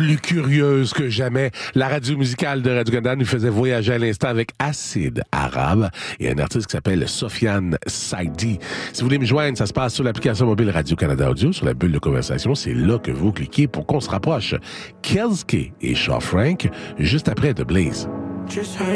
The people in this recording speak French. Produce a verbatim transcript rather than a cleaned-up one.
plus curieuse que jamais. La radio musicale de Radio-Canada nous faisait voyager à l'instant avec Acide Arabe et un artiste qui s'appelle Sofiane Saidi. Si vous voulez me joindre, ça se passe sur l'application mobile Radio-Canada Audio, sur la bulle de conversation. C'est là que vous cliquez pour qu'on se rapproche. Kelske et Shaw Frank, juste après The Blaze.